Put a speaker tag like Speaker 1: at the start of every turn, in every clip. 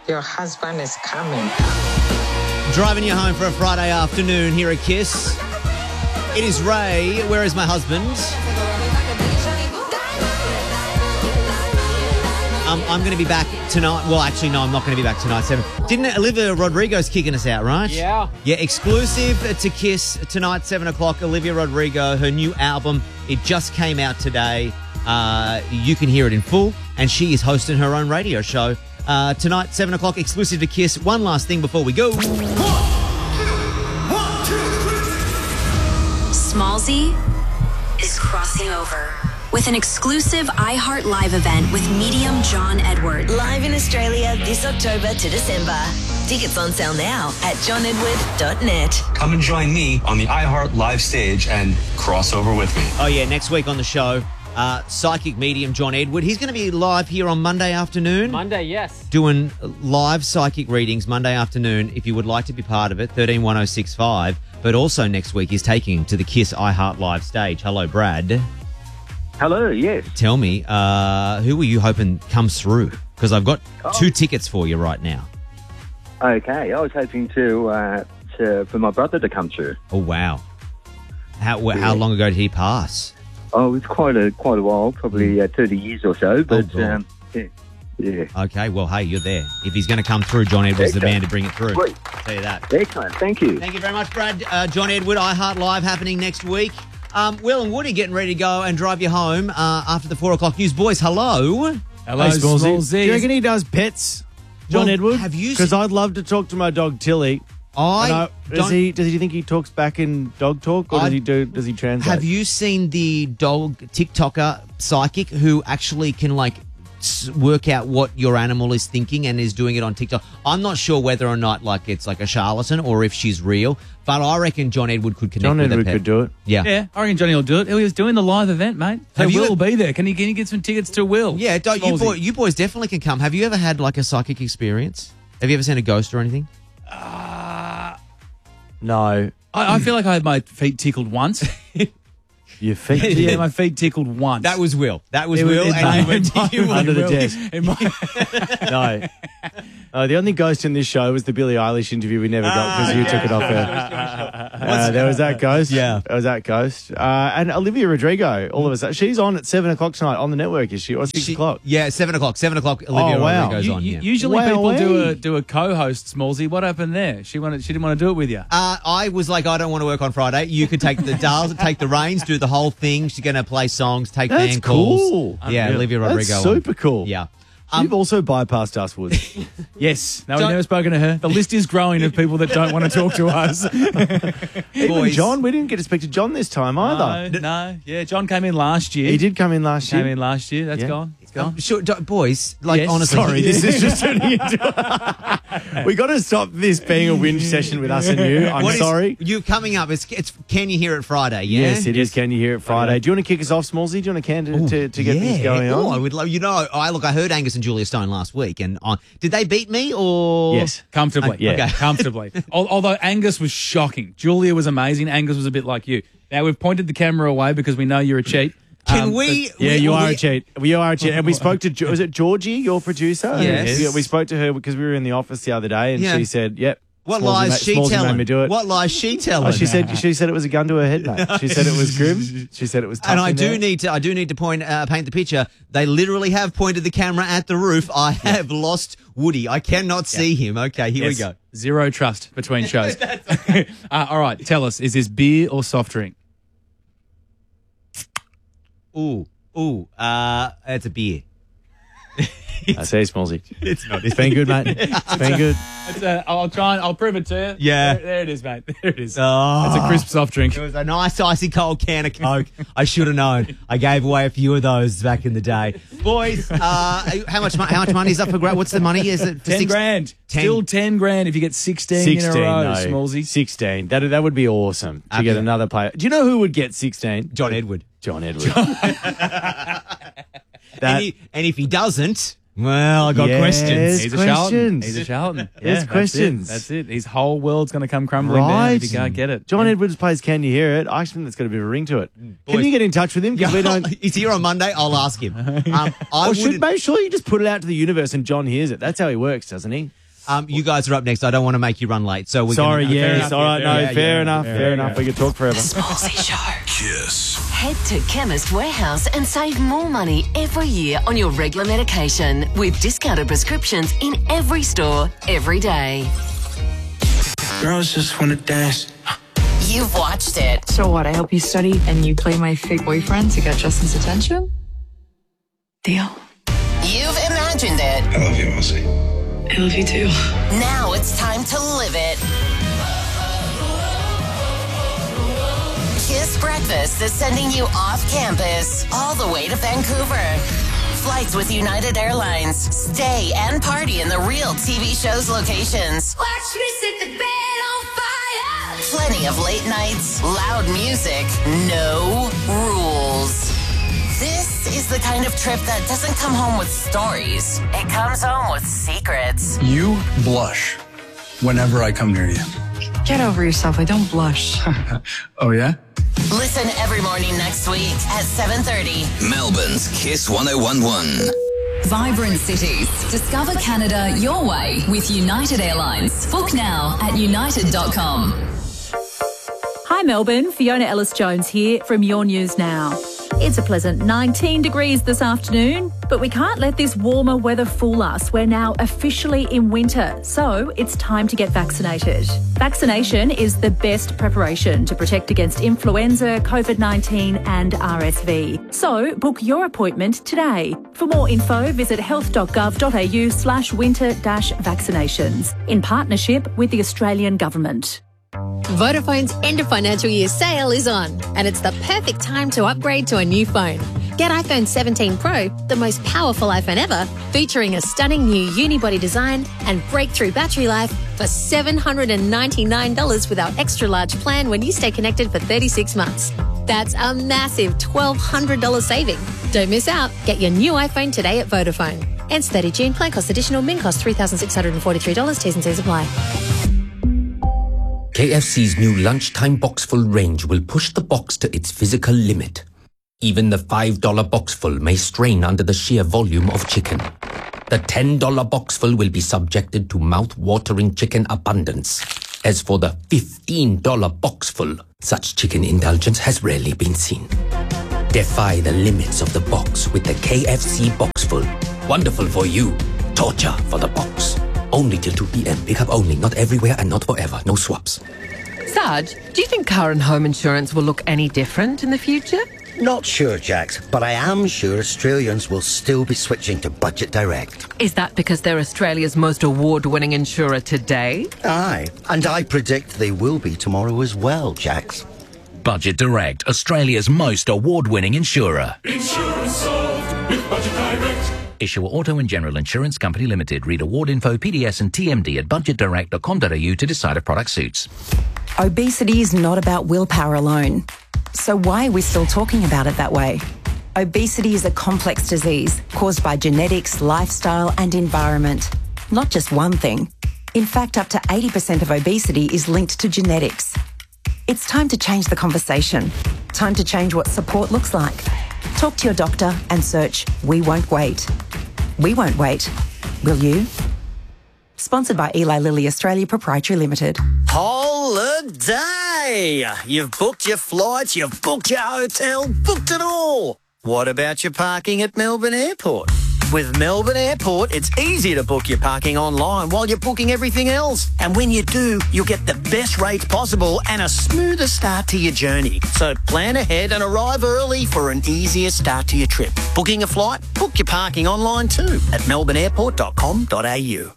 Speaker 1: Your husband is coming.
Speaker 2: Driving you home for a Friday afternoon here at KISS. It is Ray. Where is my husband? I'm going to be back tonight. Well, actually, no, I'm not going to be back tonight. 7. Didn't Olivia Rodrigo's kicking us out, right?
Speaker 3: Yeah.
Speaker 2: Yeah, exclusive to KISS tonight, 7 o'clock. Olivia Rodrigo, her new album. It just came out today. You can hear it in full. And she is hosting her own radio show tonight, 7 o'clock, exclusive to KISS. One last thing before we go.
Speaker 4: Smallzy is crossing over with an exclusive iHeart Live event with medium John Edward.
Speaker 5: Live in Australia this October to December. Tickets on sale now at johnedward.net.
Speaker 6: Come and join me on the iHeart Live stage and cross over with me.
Speaker 2: Oh, yeah, next week on the show, psychic medium John Edward. He's going to be live here on Monday afternoon.
Speaker 3: Monday, yes.
Speaker 2: Doing live psychic readings Monday afternoon. If you would like to be part of it, 131065. But also next week, he's taking to the KISS iHeart Live stage. Hello, Brad.
Speaker 7: Hello, yes.
Speaker 2: Tell me, who were you hoping comes through? Because I've got 2 tickets for you right now.
Speaker 7: Okay, I was hoping for my brother to come through.
Speaker 2: Oh, wow. How long ago did he pass?
Speaker 7: Oh, it's quite a while, probably 30 years or so, but
Speaker 2: God.
Speaker 7: yeah.
Speaker 2: Okay, well, hey, you're there. If he's going to come through, John Edward's the man to bring it through.
Speaker 7: Great.
Speaker 2: I'll tell you that.
Speaker 7: Excellent, thank you.
Speaker 2: Thank you very much, Brad. John Edward, iHeart Live happening next week. Will and Woody getting ready to go and drive you home after the 4 o'clock news. Boys, hello.
Speaker 3: Hello, Smallzy.
Speaker 8: Do you reckon he does pets, John
Speaker 2: Well,
Speaker 8: Edward?
Speaker 2: have you
Speaker 8: Because
Speaker 2: seen-
Speaker 8: I'd love to talk to my dog Tilly. Does he think he talks back in dog talk, or does he translate?
Speaker 2: Have you seen the dog TikToker psychic who actually can work out what your animal is thinking and is doing it on TikTok? I'm not sure whether or not it's like a charlatan or if she's real, but I reckon John Edward could connect
Speaker 8: John
Speaker 2: with
Speaker 8: Edward
Speaker 2: a pet.
Speaker 8: could do it.
Speaker 2: Yeah.
Speaker 3: Yeah, I reckon Johnny will do it. He was doing the live event, mate. So
Speaker 2: Have you
Speaker 3: Will will be there. Can you get some tickets to Will?
Speaker 2: Yeah, you boys definitely can come. Have you ever had a psychic experience? Have you ever seen a ghost or anything?
Speaker 8: No.
Speaker 3: I feel like I had my feet tickled once.
Speaker 8: Your feet?
Speaker 3: Yeah, my feet tickled once.
Speaker 2: That was Will. That was
Speaker 3: It
Speaker 2: Will.
Speaker 3: was-
Speaker 2: And you went
Speaker 8: Under the
Speaker 3: Will.
Speaker 8: desk.
Speaker 3: In my-
Speaker 8: No. The only ghost in this show was the Billie Eilish interview we never got because you took it off her. There was that ghost.
Speaker 2: Yeah.
Speaker 8: There was that ghost. And Olivia Rodrigo, all of us. She's on at 7 o'clock tonight on the network, is she? Or 6 o'clock?
Speaker 2: Yeah, 7 o'clock. 7 o'clock, Olivia
Speaker 8: Oh, wow.
Speaker 2: Rodrigo's on. Yeah.
Speaker 3: Usually
Speaker 8: Wow,
Speaker 3: people
Speaker 8: hey.
Speaker 3: do a co-host, Smallzy. What happened there? She didn't want to do it with you.
Speaker 2: I was like, I don't want to work on Friday. You could take the dials, take the reins, do the whole thing. She's going to play songs, take
Speaker 8: That's
Speaker 2: fan calls.
Speaker 8: cool.
Speaker 2: Yeah, Olivia Rodrigo.
Speaker 8: That's super cool.
Speaker 2: Yeah.
Speaker 8: You've also bypassed us, Wood.
Speaker 3: Yes. No,
Speaker 2: John-
Speaker 3: we've never spoken to her. The list is growing of people that don't want to talk to us.
Speaker 8: Even
Speaker 2: Boys.
Speaker 8: John, we didn't get to speak to John this time either.
Speaker 3: No. Yeah, John came in last year.
Speaker 8: He did come in last year.
Speaker 3: Came in last year. That's
Speaker 8: Yeah.
Speaker 3: gone. It's gone.
Speaker 2: Sure, boys,
Speaker 3: Yes.
Speaker 2: honestly.
Speaker 8: Sorry, this is just turning into. We got to stop this being a whinge session with us and you. I'm
Speaker 2: What is-
Speaker 8: sorry.
Speaker 2: You coming up, it's Can You Hear It Friday, yeah?
Speaker 8: Yes, it is. Can you hear it Friday? Do you want to kick us off, Smallsy? Do you want to get things going on?
Speaker 2: Oh, I would love, I heard Angus and Julia Stone last week, and did they beat me or?
Speaker 8: Yes.
Speaker 3: Comfortably.
Speaker 8: Yeah.
Speaker 2: Okay.
Speaker 3: Comfortably. Although Angus was shocking. Julia was amazing. Angus was a bit like you. Now, we've pointed the camera away because we know you're a cheat.
Speaker 2: Can we?
Speaker 8: Yeah, you are a cheat. You are a cheat. And we spoke to, was it Georgie, your producer?
Speaker 2: Yes.
Speaker 8: Yeah, we spoke to her because we were in the office the other day and
Speaker 2: Yeah.
Speaker 8: she said, yep.
Speaker 2: What
Speaker 8: Smallsy
Speaker 2: lies she
Speaker 8: Smallsy
Speaker 2: telling?
Speaker 8: made me do it.
Speaker 2: What lies she telling?
Speaker 8: Oh, she said it was a gun to her head, mate. She said it was grim. She said it was tough.
Speaker 2: And I
Speaker 8: in
Speaker 2: do
Speaker 8: there.
Speaker 2: need to paint the picture. They literally have pointed the camera at the roof. I have lost Woody. I cannot see him. Okay, here we
Speaker 3: Yes.
Speaker 2: go.
Speaker 3: Zero trust between shows. All right, tell us, is this beer or soft drink?
Speaker 2: Ooh, it's a beer.
Speaker 8: I say, Smallsy.
Speaker 2: It's not.
Speaker 8: It's been good, mate. It's been good.
Speaker 3: I'll prove it to you.
Speaker 2: Yeah.
Speaker 3: There it is, mate. There it is.
Speaker 2: Oh.
Speaker 3: It's a crisp soft drink.
Speaker 2: It was a nice icy cold can of Coke. I should have known. I gave away a few of those back in the day. Boys, how much money is up for grab? What's the money? Is it for
Speaker 3: 10 grand.
Speaker 2: 10.
Speaker 3: Still 10 grand if you get 16 in a row, Smallsy.
Speaker 8: 16. That would be awesome to get
Speaker 2: Okay.
Speaker 8: another player. Do you know who would get 16?
Speaker 2: John Edward.
Speaker 8: John Edward.
Speaker 2: And if he doesn't, Well, I got questions.
Speaker 3: He's a Charlton. He's a Charlton.
Speaker 8: There's questions.
Speaker 3: That's it. His whole world's going to come crumbling down if he can't get it.
Speaker 8: John Edwards plays Can You Hear It? I actually think that's got a bit of a ring to it. Can you get in touch with him? Because we don't.
Speaker 2: He's here on Monday. I'll ask him.
Speaker 8: Make sure you just put it out to the universe and John hears it. That's how he works, doesn't he?
Speaker 2: You guys are up next. I don't want to make you run late. So we're
Speaker 8: Sorry,
Speaker 2: gonna,
Speaker 8: yes. All right, no, fair enough. We could talk forever.
Speaker 5: Smallsy Show.
Speaker 9: Kiss.
Speaker 5: Head to Chemist Warehouse and save more money every year on your regular medication with discounted prescriptions in every store, every day.
Speaker 9: Girls just want to dance.
Speaker 5: You've watched it.
Speaker 10: So what, I help you study and you play my fake boyfriend to get Justin's attention? Deal.
Speaker 5: You've imagined it.
Speaker 9: I love you, Elsie.
Speaker 10: I love you too.
Speaker 5: Now it's time to live it. Kiss Breakfast is sending you off campus all the way to Vancouver. Flights with United Airlines. Stay and party in the real TV show's locations.
Speaker 11: Watch me set the bed on fire.
Speaker 5: Plenty of late nights, loud music, no rules. This is the kind of trip that doesn't come home with stories. It comes home with secrets.
Speaker 6: You blush whenever I come near you.
Speaker 10: Get over yourself. I don't blush.
Speaker 6: Oh, yeah?
Speaker 5: Listen every morning next week at 7:30.
Speaker 9: Melbourne's Kiss 1011.
Speaker 12: Vibrant cities. Discover Canada your way with United Airlines. Book now at united.com.
Speaker 13: Hi Melbourne, Fiona Ellis-Jones here from Your News Now. It's a pleasant 19 degrees this afternoon, but we can't let this warmer weather fool us. We're now officially in winter, so it's time to get vaccinated. Vaccination is the best preparation to protect against influenza, COVID-19 and RSV. So book your appointment today. For more info, visit health.gov.au/winter-vaccinations in partnership with the Australian Government.
Speaker 14: Vodafone's end of financial year sale is on, and it's the perfect time to upgrade to a new phone. Get iPhone 17 Pro, the most powerful iPhone ever, featuring a stunning new unibody design and breakthrough battery life for $799 with our extra large plan when you stay connected for 36 months. That's a massive $1,200 saving. Don't miss out. Get your new iPhone today at Vodafone. Ends 30 June. Plan cost additional. Min cost $3,643. T's and C's apply.
Speaker 15: KFC's new lunchtime boxful range will push the box to its physical limit. Even the $5 boxful may strain under the sheer volume of chicken. The $10 boxful will be subjected to mouth-watering chicken abundance. As for the $15 boxful, such chicken indulgence has rarely been seen. Defy the limits of the box with the KFC boxful. Wonderful for you, torture for the box. Only till 2 p.m. Pick up only, not everywhere and not forever. No swaps.
Speaker 16: Sarge, do you think car and home insurance will look any different in the future?
Speaker 17: Not sure, Jax, but I am sure Australians will still be switching to Budget Direct.
Speaker 16: Is that because they're Australia's most award-winning insurer today?
Speaker 17: Aye, and I predict they will be tomorrow as well, Jax.
Speaker 18: Budget Direct, Australia's most award-winning insurer.
Speaker 19: Insurance solved with Budget Direct.
Speaker 18: Issuer Auto and General Insurance Company Limited. Read award info, PDS and TMD at budgetdirect.com.au to decide if product suits.
Speaker 20: Obesity is not about willpower alone. So why are we still talking about it that way? Obesity is a complex disease caused by genetics, lifestyle and environment. Not just one thing. In fact, up to 80% of obesity is linked to genetics. It's time to change the conversation. Time to change what support looks like. Talk to your doctor and search We Won't Wait. We won't wait. Will you? Sponsored by Eli Lilly Australia Proprietary Limited.
Speaker 21: Holiday! You've booked your flights, you've booked your hotel, booked it all. What about your parking at Melbourne Airport? With Melbourne Airport, it's easy to book your parking online while you're booking everything else. And when you do, you'll get the best rates possible and a smoother start to your journey. So plan ahead and arrive early for an easier start to your trip. Booking a flight? Book your parking online too at melbourneairport.com.au.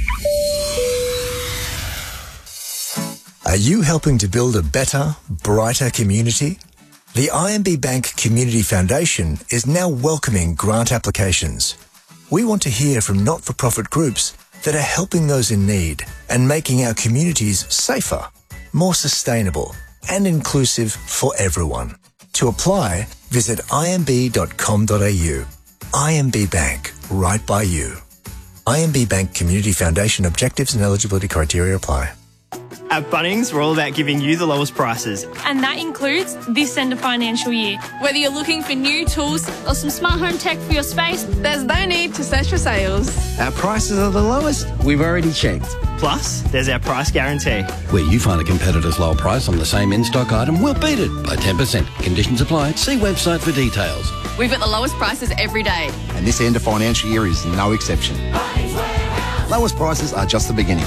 Speaker 22: Are you helping to build a better, brighter community? The IMB Bank Community Foundation is now welcoming grant applications. We want to hear from not-for-profit groups that are helping those in need and making our communities safer, more sustainable and inclusive for everyone. To apply, visit imb.com.au. IMB Bank, right by you. IMB Bank Community Foundation objectives and eligibility criteria apply.
Speaker 1: At Bunnings, we're all about giving you the lowest prices.
Speaker 4: And that includes this end of financial year.
Speaker 23: Whether you're looking for new tools or some smart home tech for your space, there's no need to search for sales.
Speaker 21: Our prices are the lowest. We've already checked.
Speaker 1: Plus, there's our price guarantee.
Speaker 24: Where you find a competitor's low price on the same in-stock item, we'll beat it by 10%. Conditions apply. See website for details.
Speaker 23: We've got the lowest prices every day.
Speaker 25: And this end of financial year is no exception. Lowest prices are just the beginning.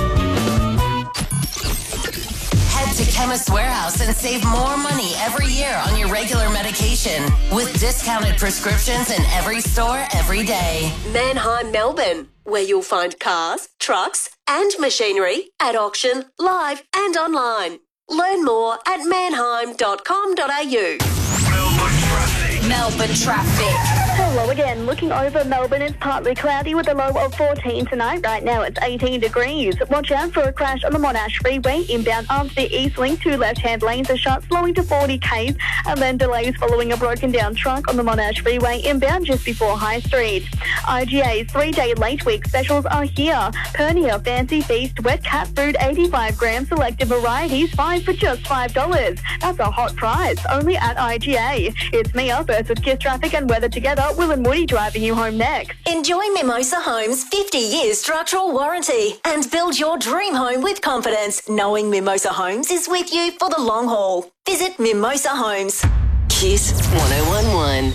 Speaker 5: Head to Chemist Warehouse and save more money every year on your regular medication with discounted prescriptions in every store every day.
Speaker 26: Manheim, Melbourne, where you'll find cars, trucks and machinery at auction, live and online. Learn more at manheim.com.au.
Speaker 5: Melbourne traffic.
Speaker 27: Hello again. Looking over Melbourne, it's partly cloudy with a low of 14 tonight. Right now it's 18 degrees. Watch out for a crash on the Monash Freeway. Inbound onto the East Link, 2 left-hand lanes are shut, slowing to 40 k's, and then delays following a broken-down truck on the Monash Freeway inbound just before High Street. IGA's 3-day late week specials are here. Pernia Fancy Feast Wet Cat Food 85 gram selected varieties, 5 for just $5. That's a hot price, only at IGA. It's Mia, first with Kiss Traffic and Weather Together. Will and Woody driving you home next.
Speaker 26: Enjoy Mimosa Homes' 50 years structural warranty and build your dream home with confidence, knowing Mimosa Homes is with you for the long haul. Visit Mimosa Homes.
Speaker 5: Kiss 1011.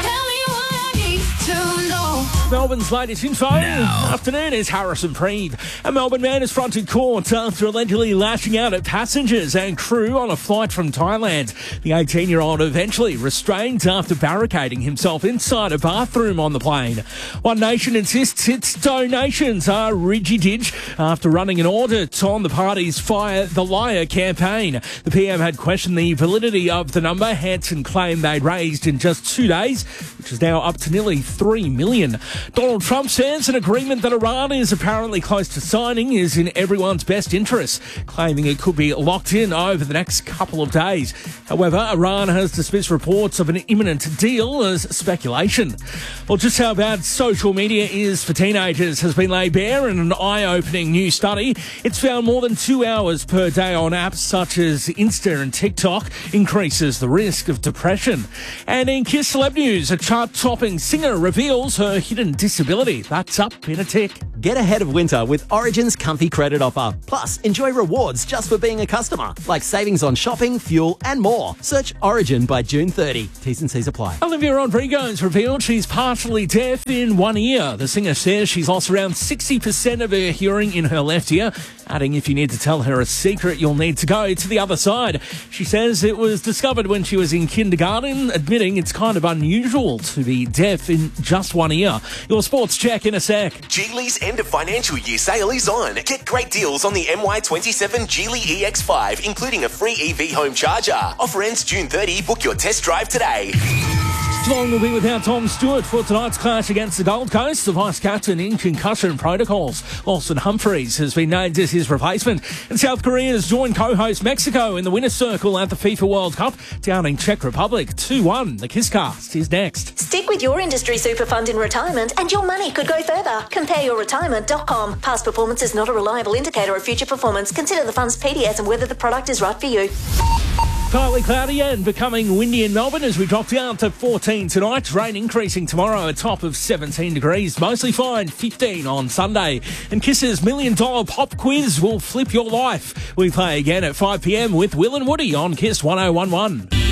Speaker 28: Melbourne's latest info. Afternoon is Harrison Preeve. A Melbourne man is fronted court after allegedly lashing out at passengers and crew on a flight from Thailand. The 18-year-old eventually restrained after barricading himself inside a bathroom on the plane. One Nation insists its donations are ridgy-dig after running an audit on the party's Fire the Liar campaign. The PM had questioned the validity of the number Hanson claimed they'd raised in just 2 days, which is now up to nearly $3 million. Donald Trump says an agreement that Iran is apparently close to signing is in everyone's best interest, claiming it could be locked in over the next couple of days. However, Iran has dismissed reports of an imminent deal as speculation. Well, just how bad social media is for teenagers has been laid bare in an eye-opening new study. It's found more than 2 hours per day on apps such as Insta and TikTok increases the risk of depression. And in Kiss Celeb News, a chart-topping singer reveals her hidden disability. That's up in a tick.
Speaker 29: Get ahead of winter with Origin's comfy credit offer. Plus, enjoy rewards just for being a customer, like savings on shopping, fuel and more. Search Origin by June 30. T's and C's apply.
Speaker 28: Olivia Rodrigo's revealed she's partially deaf in one ear. The singer says she's lost around 60% of her hearing in her left ear, adding if you need to tell her a secret, you'll need to go to the other side. She says it was discovered when she was in kindergarten, admitting it's kind of unusual to be deaf in just one ear. Your sports check in a sec.
Speaker 30: Geely's end of financial year sale is on. Get great deals on the MY27 Geely EX5, including a free EV home charger. Offer ends June 30. Book your test drive today.
Speaker 28: Geelong will be without Tom Stewart for tonight's clash against the Gold Coast. The vice-captain in concussion protocols. Lawson Humphreys has been named as his replacement. And South Korea has joined co-host Mexico in the winner's circle at the FIFA World Cup, downing Czech Republic 2-1. The Kisscast is next.
Speaker 26: Stick with your industry super fund in retirement and your money could go further. CompareYourRetirement.com. Past performance is not a reliable indicator of future performance. Consider the fund's PDS and whether the product is right for you.
Speaker 28: Partly cloudy and becoming windy in Melbourne as we drop down to 14 tonight. Rain increasing tomorrow, a top of 17 degrees. Mostly fine, 15 on Sunday. And Kiss's $1 Million Pop Quiz will flip your life. We play again at 5 p.m. with Will and Woody on Kiss 1011.